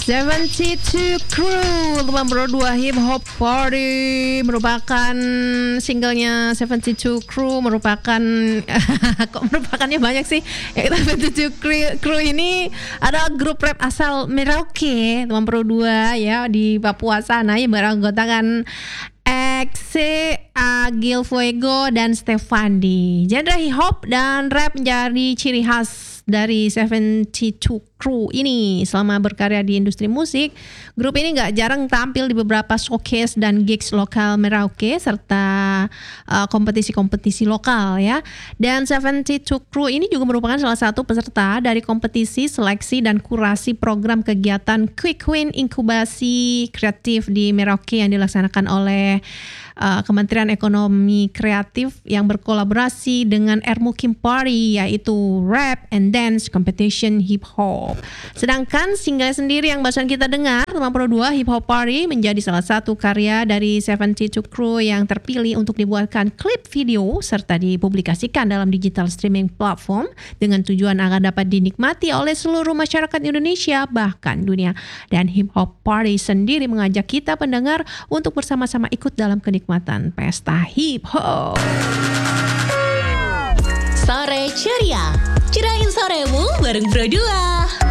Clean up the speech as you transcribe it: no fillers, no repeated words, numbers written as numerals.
72 Crew, teman bro 2 Hip Hop Party merupakan singlenya 72 Crew, merupakan kok merupakannya banyak sih. 72 Crew ini adalah grup rap asal Merauke, teman bro 2 ya, di Papua sana yang beranggotakan Exe, Agil Fuego, dan Stefandi. Genre hip hop dan rap menjadi ciri khas dari 72 Crew ini. Selama berkarya di industri musik, grup ini gak jarang tampil di beberapa showcase dan gigs lokal Merauke serta kompetisi-kompetisi lokal ya. Dan 72 Crew ini juga merupakan salah satu peserta dari kompetisi seleksi dan kurasi program kegiatan Quick Win Inkubasi Kreatif di Merauke yang dilaksanakan oleh Kementerian Ekonomi Kreatif yang berkolaborasi dengan Ermukim Party, yaitu Rap and Dance Competition Hip Hop. Sedangkan single sendiri yang barusan kita dengar, teman Pro 2 Hip Hop Party, menjadi salah satu karya dari 72 Crew yang terpilih untuk dibuatkan klip video serta dipublikasikan dalam digital streaming platform dengan tujuan agar dapat dinikmati oleh seluruh masyarakat Indonesia bahkan dunia. Dan Hip Hop Party sendiri mengajak kita pendengar untuk bersama-sama ikut dalam kenikmatan pesta hip hop. Sore ceria, cerain soremu bareng Pro 2.